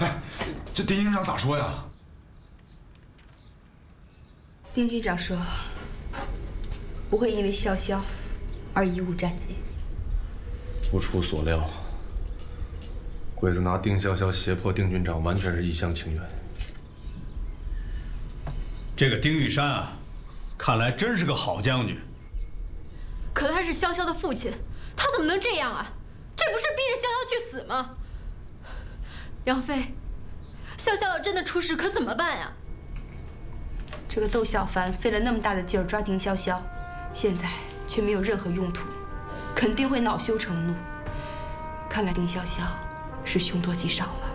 哎，这丁营长咋说呀？ 丁局长说，不会因为潇潇而贻误战绩。 不出所料，鬼子拿丁潇潇胁迫丁军长，完全是一厢情愿。 这个丁玉山啊，看来真是个好将军。 可他是潇潇的父亲，他怎么能这样啊？这不是逼着潇潇去死吗？杨飞，潇潇要真的出事，可怎么办呀？ 这个窦小凡费了那么大的劲儿抓丁潇潇，现在却没有任何用途，肯定会恼羞成怒。看来丁潇潇是凶多吉少了。